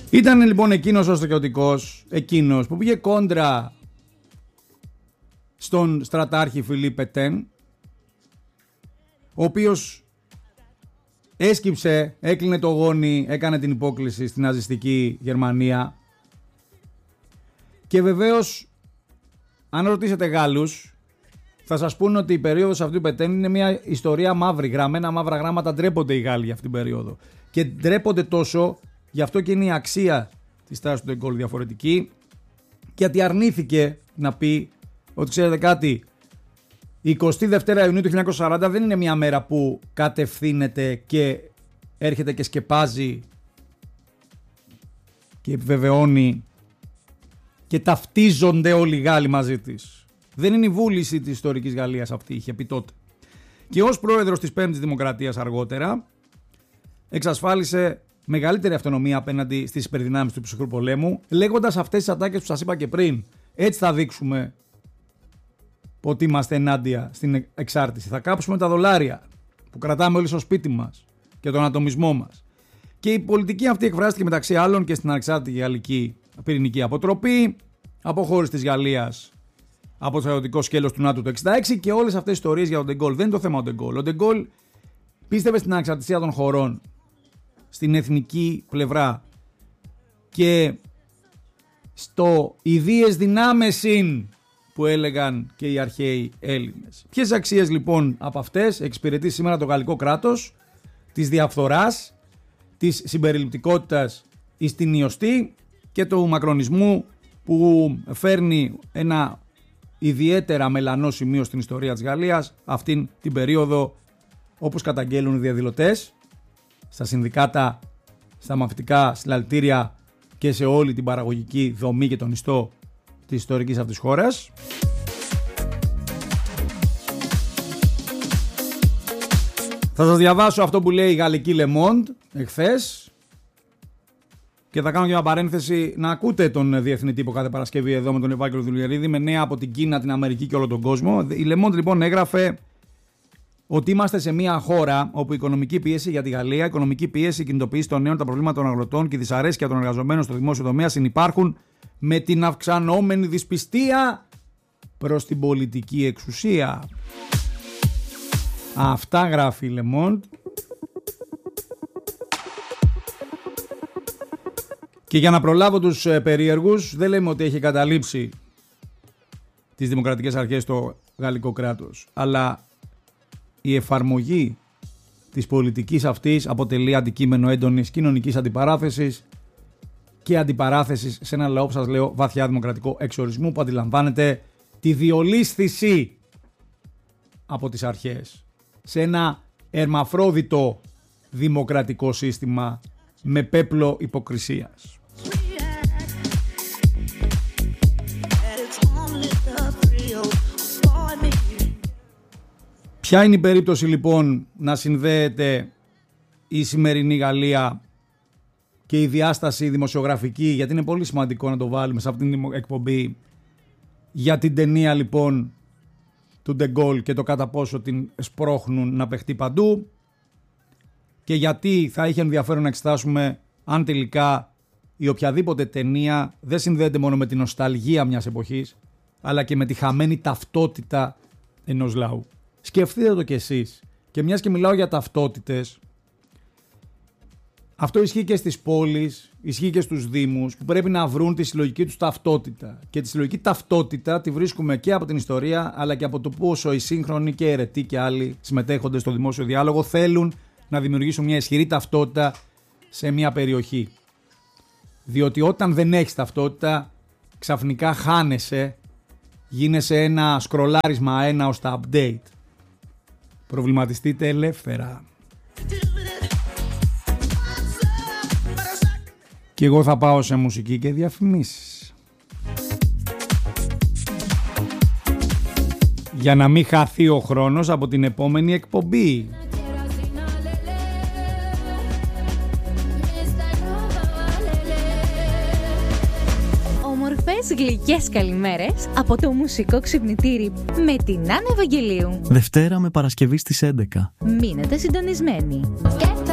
Ήταν λοιπόν εκείνος ο στρατιωτικός, εκείνος που πήγε κόντρα στον στρατάρχη Φιλίπ Πετέν, ο οποίος έσκυψε, έκλεινε το γόνι, έκανε την υπόκληση στην ναζιστική Γερμανία. Και βεβαίως, αν ρωτήσετε Γάλλους, θα σας πούνε ότι η περίοδος αυτή του Πετέν είναι μια ιστορία μαύρη, γραμμένα μαύρα γράμματα. Ντρέπονται οι Γάλλοι για αυτήν την περίοδο. Και ντρέπονται τόσο, γι' αυτό και είναι η αξία της τάσης του Ντεγκόλ διαφορετική, γιατί αρνήθηκε να πει ότι ξέρετε κάτι, η 22 Ιουνίου του 1940 δεν είναι μια μέρα που κατευθύνεται και έρχεται και σκεπάζει και επιβεβαιώνει και ταυτίζονται όλοι οι Γάλλοι μαζί της. Δεν είναι η βούληση της ιστορικής Γαλλίας αυτή, είχε πει τότε. Και ως πρόεδρος της Πέμπτης Δημοκρατίας αργότερα εξασφάλισε μεγαλύτερη αυτονομία απέναντι στις υπερδυνάμεις του ψυχρού πολέμου, λέγοντας αυτές τις ατάκες που σας είπα και πριν. Έτσι θα δείξουμε ότι είμαστε ενάντια στην εξάρτηση. Θα κάψουμε τα δολάρια που κρατάμε όλοι στο σπίτι μας και τον ατομισμό μας. Και η πολιτική αυτή εκφράστηκε μεταξύ άλλων και στην ανεξάρτητη γαλλική πυρηνική αποτροπή, αποχώρηση της Γαλλίας από το στρατιωτικό σκέλος του ΝΑΤΟ το 1966 και όλες αυτές τις ιστορίες για τον Ντεγκόλ. Δεν είναι το θέμα ο Ντεγκόλ. Ο Ντεγκόλ πίστευε στην ανεξαρτησία των χωρών, στην εθνική πλευρά και στο ιδίες δυνάμεσιν που έλεγαν και οι αρχαίοι Έλληνες. Ποιες αξίες λοιπόν από αυτές εξυπηρετεί σήμερα το γαλλικό κράτος? Της διαφθοράς, της συμπεριληπτικότητας εις την ιωστή και του μακρονισμού που φέρνει ένα ιδιαίτερα μελανό σημείο στην ιστορία της Γαλλίας αυτήν την περίοδο, όπως καταγγέλουν οι διαδηλωτές στα συνδικάτα, στα μαθητικά συλλαλητήρια και σε όλη την παραγωγική δομή και τον ιστό της ιστορικής αυτής χώρας. Θα σας διαβάσω αυτό που λέει η γαλλική Le Monde εχθές και θα κάνω και μια παρένθεση να ακούτε τον διεθνή τύπο κάθε Παρασκευή εδώ με τον Ευάγγελο Δουλιερίδη με νέα από την Κίνα, την Αμερική και όλο τον κόσμο. Η Le Monde λοιπόν έγραφε ότι είμαστε σε μια χώρα όπου η οικονομική πίεση για τη Γαλλία, η οικονομική πίεση, η κινητοποίηση των νέων, τα προβλήματα των αγροτών και η δυσαρέσκεια των εργαζομένων στο δημόσιο τομέα συνυπάρχουν με την αυξανόμενη δυσπιστία προς την πολιτική εξουσία. Αυτά γράφει η Le Monde. Και για να προλάβω τους περίεργους, δεν λέμε ότι έχει καταλήψει τις δημοκρατικές αρχές το γαλλικό κράτος, αλλά η εφαρμογή της πολιτικής αυτής αποτελεί αντικείμενο έντονης κοινωνικής αντιπαράθεσης και αντιπαράθεσης σε ένα λαό που σας λέω βαθιά δημοκρατικό εξορισμού που αντιλαμβάνεται τη διολίσθηση από τις αρχές σε ένα ερμαφρόδιτο δημοκρατικό σύστημα με πέπλο υποκρισίας. Ποια είναι η περίπτωση λοιπόν να συνδέεται η σημερινή Γαλλία και η διάσταση δημοσιογραφική, γιατί είναι πολύ σημαντικό να το βάλουμε σε αυτήν την εκπομπή, για την ταινία λοιπόν του Ντεγκόλ και το κατά πόσο την σπρώχνουν να παιχτεί παντού, και γιατί θα είχε ενδιαφέρον να εξετάσουμε αν τελικά η οποιαδήποτε ταινία δεν συνδέεται μόνο με την νοσταλγία μιας εποχής, αλλά και με τη χαμένη ταυτότητα ενός λαού. Σκεφτείτε το κι εσείς. Και μιας και μιλάω για ταυτότητες, αυτό ισχύει και στις πόλεις, ισχύει και στους δήμους που πρέπει να βρουν τη συλλογική τους ταυτότητα. Και τη συλλογική ταυτότητα τη βρίσκουμε και από την ιστορία, αλλά και από το πόσο οι σύγχρονοι και αιρετοί και άλλοι συμμετέχοντες στο δημόσιο διάλογο θέλουν να δημιουργήσουν μια ισχυρή ταυτότητα σε μια περιοχή. Διότι όταν δεν έχεις ταυτότητα, ξαφνικά χάνεσαι, γίνεσαι ένα σκρολάρισμα ένα ως τα update. Προβληματιστείτε ελεύθερα. Και εγώ θα πάω σε μουσική και διαφημίσεις. Για να μην χαθεί ο χρόνος από την επόμενη εκπομπή. Όμορφες γλυκές καλημέρες από το μουσικό ξυπνητήρι με την Άννα Ευαγγελίου. Δευτέρα με Παρασκευή στις 11. Μείνετε συντονισμένοι.